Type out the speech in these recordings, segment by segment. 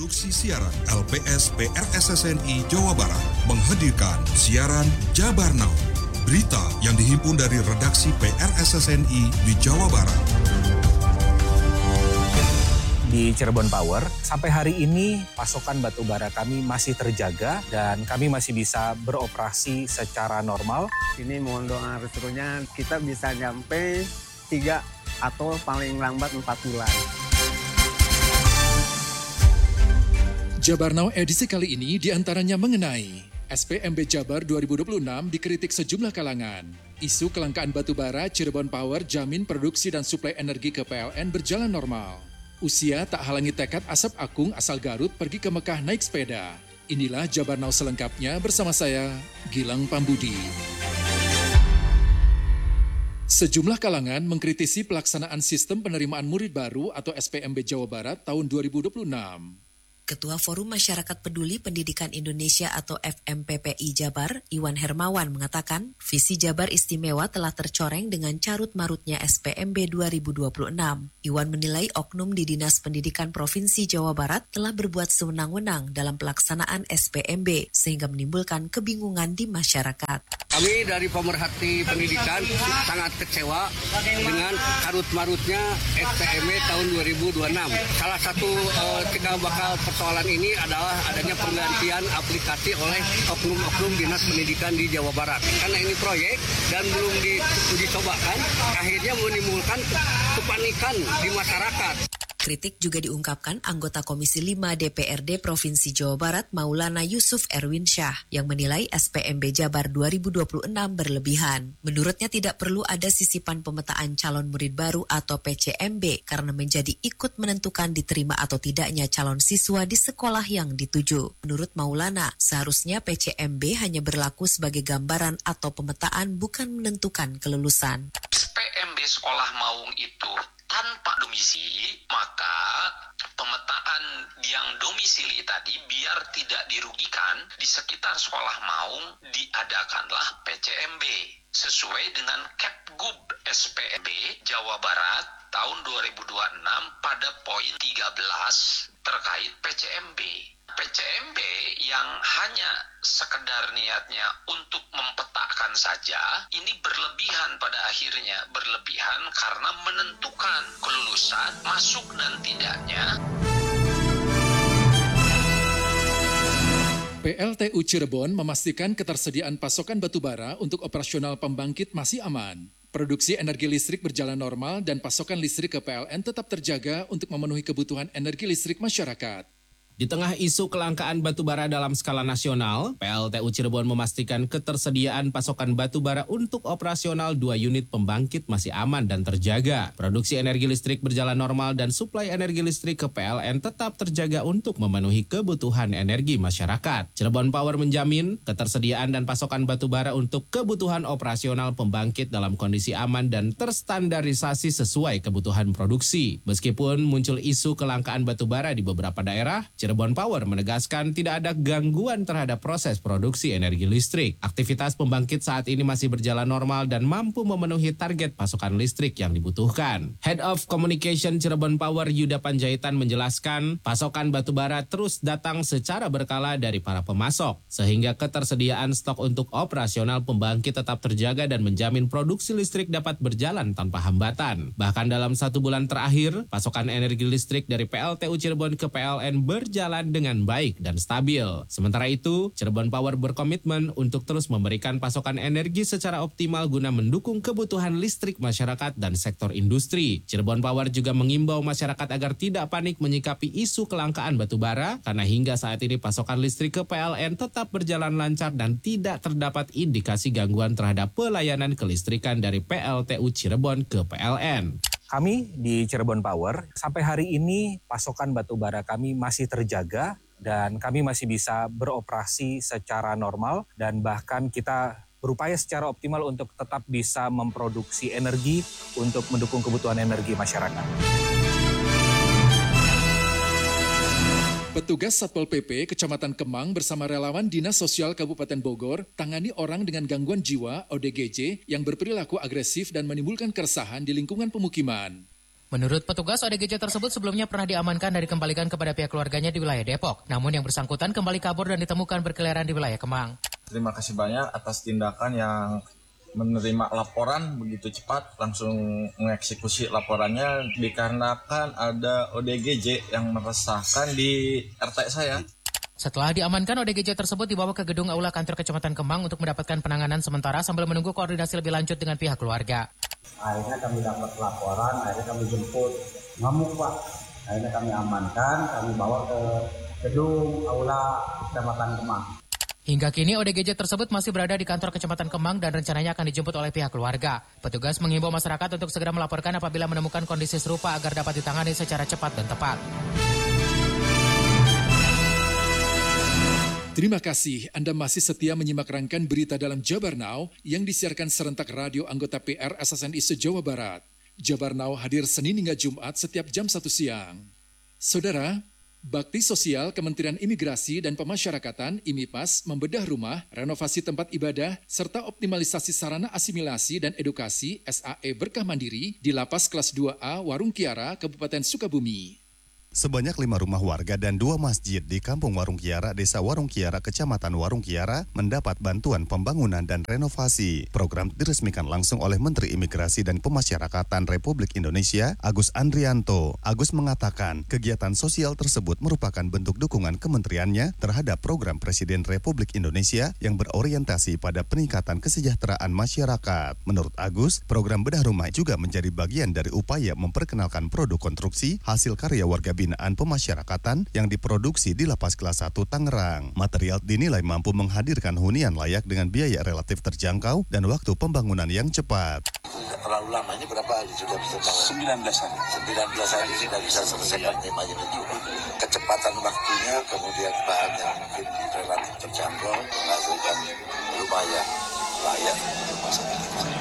Produksi siaran LPS PRSSNI Jawa Barat menghadirkan siaran Jabar Now. Berita yang dihimpun dari redaksi PRSSNI di Jawa Barat. Di Cirebon Power, sampai hari ini pasokan batu bara kami masih terjaga dan kami masih bisa beroperasi secara normal. Ini mohon doa restunya kita bisa nyampe 3 atau paling lambat 4 bulan. Jabar Now edisi kali ini diantaranya mengenai SPMB Jabar 2026 dikritik sejumlah kalangan. Isu kelangkaan batu bara, Cirebon Power jamin produksi dan suplai energi ke PLN berjalan normal. Usia tak halangi tekad Asep Akung asal Garut pergi ke Mekah naik sepeda. Inilah Jabar Now selengkapnya bersama saya, Gilang Pambudi. Sejumlah kalangan mengkritisi pelaksanaan sistem penerimaan murid baru atau SPMB Jawa Barat tahun 2026. Ketua Forum Masyarakat Peduli Pendidikan Indonesia atau FMPPI Jabar, Iwan Hermawan mengatakan, visi Jabar istimewa telah tercoreng dengan carut-marutnya SPMB 2026. Iwan menilai oknum di Dinas Pendidikan Provinsi Jawa Barat telah berbuat sewenang-wenang dalam pelaksanaan SPMB, sehingga menimbulkan kebingungan di masyarakat. Kami dari pemerhati pendidikan sangat kecewa dengan carut-marutnya SPMB tahun 2026. Salah satu cikal bakal persoalan ini adalah adanya penggantian aplikasi oleh oknum-oknum Dinas Pendidikan di Jawa Barat. Karena ini proyek dan belum dicobakan, akhirnya menimbulkan kepanikan di masyarakat. Kritik juga diungkapkan anggota Komisi 5 DPRD Provinsi Jawa Barat Maulana Yusuf Erwin Syah yang menilai SPMB Jabar 2026 berlebihan. Menurutnya tidak perlu ada sisipan pemetaan calon murid baru atau PCMB karena menjadi ikut menentukan diterima atau tidaknya calon siswa di sekolah yang dituju. Menurut Maulana, seharusnya PCMB hanya berlaku sebagai gambaran atau pemetaan bukan menentukan kelulusan. SPMB Sekolah Maung itu tanpa domisili, maka pemetaan yang domisili tadi biar tidak dirugikan di sekitar sekolah Maung diadakanlah PCMB sesuai dengan Kepgub SPMB Jawa Barat tahun 2026 pada poin 13 terkait PCMB. PCMB yang hanya sekedar niatnya untuk mempetakan saja, ini berlebihan pada akhirnya. Berlebihan karena menentukan kelulusan, masuk dan tidaknya. PLTU Cirebon memastikan ketersediaan pasokan batu bara untuk operasional pembangkit masih aman. Produksi energi listrik berjalan normal dan pasokan listrik ke PLN tetap terjaga untuk memenuhi kebutuhan energi listrik masyarakat. Di tengah isu kelangkaan batu bara dalam skala nasional, PLTU Cirebon memastikan ketersediaan pasokan batu bara untuk operasional 2 unit pembangkit masih aman dan terjaga. Produksi energi listrik berjalan normal dan suplai energi listrik ke PLN tetap terjaga untuk memenuhi kebutuhan energi masyarakat. Cirebon Power menjamin ketersediaan dan pasokan batu bara untuk kebutuhan operasional pembangkit dalam kondisi aman dan terstandarisasi sesuai kebutuhan produksi. Meskipun muncul isu kelangkaan batu bara di beberapa daerah, Cirebon Power menegaskan tidak ada gangguan terhadap proses produksi energi listrik. Aktivitas pembangkit saat ini masih berjalan normal dan mampu memenuhi target pasokan listrik yang dibutuhkan. Head of Communication Cirebon Power Yuda Panjaitan menjelaskan pasokan batu bara terus datang secara berkala dari para pemasok, sehingga ketersediaan stok untuk operasional pembangkit tetap terjaga dan menjamin produksi listrik dapat berjalan tanpa hambatan. Bahkan dalam 1 bulan terakhir, pasokan energi listrik dari PLTU Cirebon ke PLN berjalan dengan baik dan stabil. Sementara itu, Cirebon Power berkomitmen untuk terus memberikan pasokan energi secara optimal guna mendukung kebutuhan listrik masyarakat dan sektor industri. Cirebon Power juga mengimbau masyarakat agar tidak panik menyikapi isu kelangkaan batu bara karena hingga saat ini pasokan listrik ke PLN tetap berjalan lancar dan tidak terdapat indikasi gangguan terhadap pelayanan kelistrikan dari PLTU Cirebon ke PLN. Kami di Cirebon Power, sampai hari ini pasokan batu bara kami masih terjaga dan kami masih bisa beroperasi secara normal dan bahkan kita berupaya secara optimal untuk tetap bisa memproduksi energi untuk mendukung kebutuhan energi masyarakat. Petugas Satpol PP Kecamatan Kemang bersama relawan Dinas Sosial Kabupaten Bogor tangani orang dengan gangguan jiwa (ODGJ) yang berperilaku agresif dan menimbulkan keresahan di lingkungan pemukiman. Menurut petugas, ODGJ tersebut sebelumnya pernah diamankan dan dikembalikan kepada pihak keluarganya di wilayah Depok. Namun yang bersangkutan kembali kabur dan ditemukan berkeliaran di wilayah Kemang. Terima kasih banyak atas tindakan yang menerima laporan begitu cepat, langsung mengeksekusi laporannya dikarenakan ada ODGJ yang meresahkan di RT saya. Setelah diamankan, ODGJ tersebut dibawa ke gedung aula kantor Kecamatan Kemang untuk mendapatkan penanganan sementara sambil menunggu koordinasi lebih lanjut dengan pihak keluarga. Akhirnya kami dapat laporan, akhirnya kami jemput, ngamuk Pak. Akhirnya kami amankan, kami bawa ke gedung aula Kecamatan Kemang. Hingga kini ODGJ tersebut masih berada di kantor Kecamatan Kemang dan rencananya akan dijemput oleh pihak keluarga. Petugas mengimbau masyarakat untuk segera melaporkan apabila menemukan kondisi serupa agar dapat ditangani secara cepat dan tepat. Terima kasih Anda masih setia menyimak rangkaian berita dalam Jabar Now yang disiarkan serentak radio anggota PR SSNI se-Jawa Barat. Jabar Now hadir Senin hingga Jumat setiap jam 1 siang. Saudara, Bakti Sosial Kementerian Imigrasi dan Pemasyarakatan (IMIPAS) membedah rumah, renovasi tempat ibadah, serta optimalisasi sarana asimilasi dan edukasi SAE Berkah Mandiri di Lapas Kelas 2A Warung Kiara, Kabupaten Sukabumi. Sebanyak 5 rumah warga dan 2 masjid di Kampung Warung Kiara, Desa Warung Kiara, Kecamatan Warung Kiara mendapat bantuan pembangunan dan renovasi. Program diresmikan langsung oleh Menteri Imigrasi dan Pemasyarakatan Republik Indonesia, Agus Andrianto. Agus mengatakan kegiatan sosial tersebut merupakan bentuk dukungan kementeriannya terhadap program Presiden Republik Indonesia yang berorientasi pada peningkatan kesejahteraan masyarakat. Menurut Agus, program bedah rumah juga menjadi bagian dari upaya memperkenalkan produk konstruksi hasil karya warga binaan pemasyarakatan yang diproduksi di Lapas Kelas 1 Tangerang. Material dinilai mampu menghadirkan hunian layak dengan biaya relatif terjangkau dan waktu pembangunan yang cepat. Terlalu lama, ini berapa hari sudah bisa bangun? 19 hari. 19 hari sudah bisa selesaikan temanya itu. Kecepatan waktunya, kemudian bahan yang mungkin relatif terjangkau, menghasilkan rumah yang layak untuk masyarakat.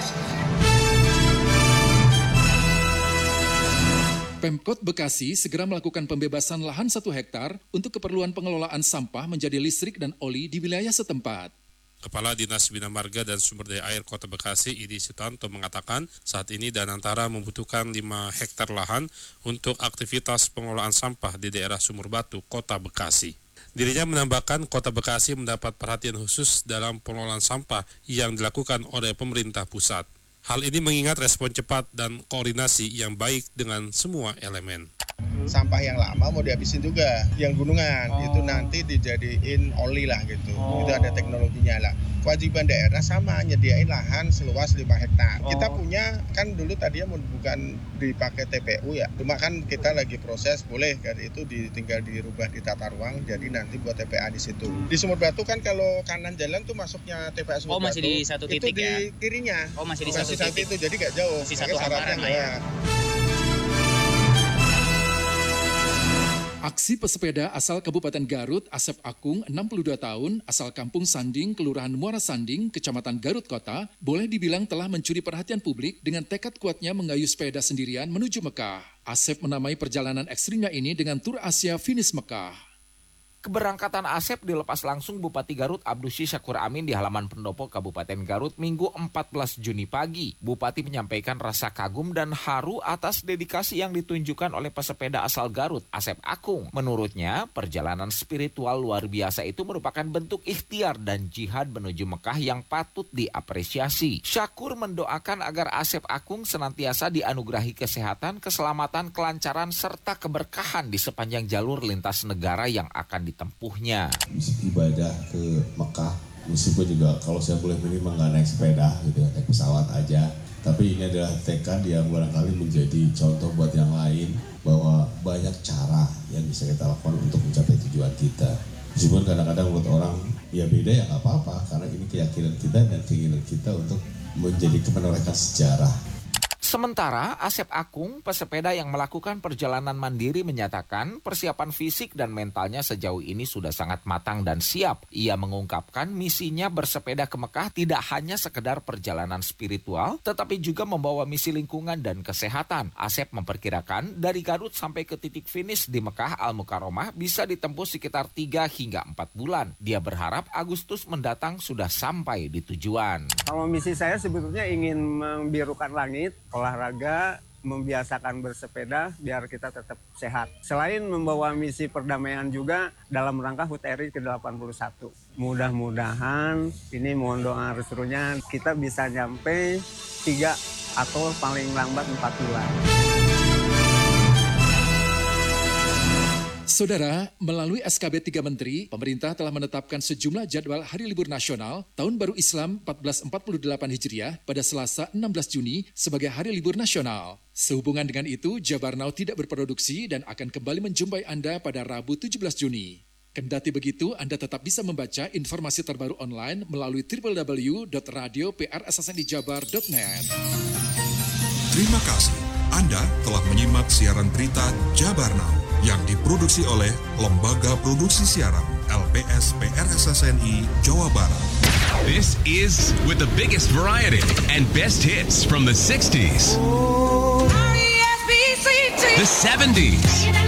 Pemkot Bekasi segera melakukan pembebasan lahan 1 hektar untuk keperluan pengelolaan sampah menjadi listrik dan oli di wilayah setempat. Kepala Dinas Bina Marga dan Sumber Daya Air Kota Bekasi, Idi Sutanto, mengatakan saat ini Danantara membutuhkan 5 hektar lahan untuk aktivitas pengelolaan sampah di daerah Sumur Batu, Kota Bekasi. Dirinya menambahkan Kota Bekasi mendapat perhatian khusus dalam pengelolaan sampah yang dilakukan oleh pemerintah pusat. Hal ini mengingat respon cepat dan koordinasi yang baik dengan semua elemen. Sampah yang lama mau dihabisin juga, yang gunungan itu nanti dijadiin oli lah gitu. Itu ada teknologinya lah. Kewajiban daerah sama, nyediain lahan seluas 5 hektar. Kita punya kan dulu tadinya bukan dipakai TPU ya, cuma kan kita lagi proses boleh kan itu tinggal dirubah di tata ruang jadi nanti buat TPA di situ. Di Sumur Batu kan kalau kanan jalan tuh masuknya TPA Sumur Batu. Masih di satu titik itu ya? Di kirinya. Masih di satu titik. Itu jadi nggak jauh. Masih satu hamparan lah ya. Aksi pesepeda asal Kabupaten Garut, Asep Akung, 62 tahun, asal Kampung Sanding, Kelurahan Muara Sanding, Kecamatan Garut Kota, boleh dibilang telah mencuri perhatian publik dengan tekad kuatnya mengayuh sepeda sendirian menuju Mekah. Asep menamai perjalanan ekstrimnya ini dengan Tur Asia Finish Mekah. Keberangkatan Asep dilepas langsung Bupati Garut Abdusy Syakur Amin di halaman pendopo Kabupaten Garut Minggu 14 Juni pagi. Bupati menyampaikan rasa kagum dan haru atas dedikasi yang ditunjukkan oleh pesepeda asal Garut, Asep Akung. Menurutnya, perjalanan spiritual luar biasa itu merupakan bentuk ikhtiar dan jihad menuju Mekah yang patut diapresiasi. Syakur mendoakan agar Asep Akung senantiasa dianugerahi kesehatan, keselamatan, kelancaran, serta keberkahan di sepanjang jalur lintas negara yang akan ditempuhnya. Ibadah ke Mekah, meskipun juga kalau saya boleh milih nggak naik sepeda gitu, naik pesawat aja. Tapi ini adalah tekad yang barangkali menjadi contoh buat yang lain bahwa banyak cara yang bisa kita lakukan untuk mencapai tujuan kita. Meskipun kadang-kadang buat orang ya beda ya nggak apa-apa, karena ini keyakinan kita dan keinginan kita untuk menjadi menorehkan sejarah. Sementara Asep Akung, pesepeda yang melakukan perjalanan mandiri menyatakan persiapan fisik dan mentalnya sejauh ini sudah sangat matang dan siap. Ia mengungkapkan misinya bersepeda ke Mekah tidak hanya sekedar perjalanan spiritual, tetapi juga membawa misi lingkungan dan kesehatan. Asep memperkirakan dari Garut sampai ke titik finish di Mekah Al-Mukarramah bisa ditempuh sekitar 3 hingga 4 bulan. Dia berharap Agustus mendatang sudah sampai di tujuan. Kalau misi saya sebetulnya ingin membirukan langit, olahraga, membiasakan bersepeda biar kita tetap sehat. Selain membawa misi perdamaian juga dalam rangka HUT RI ke-81. Mudah-mudahan ini mohon doa restunya kita bisa nyampe 3 atau paling lambat 4 bulan. Saudara, melalui SKB 3 Menteri, pemerintah telah menetapkan sejumlah jadwal hari libur nasional Tahun Baru Islam 1448 Hijriah pada Selasa 16 Juni sebagai hari libur nasional. Sehubungan dengan itu, Jabar Now tidak berproduksi dan akan kembali menjumpai Anda pada Rabu 17 Juni. Kendati begitu, Anda tetap bisa membaca informasi terbaru online melalui www.radio.prssnijabar.net. Terima kasih. Anda telah menyimak siaran berita Jabar Now yang diproduksi oleh Lembaga Produksi Siaran LPS PRSSNI Jawa Barat. This is with the biggest variety and best hits from the 60s, the 70s,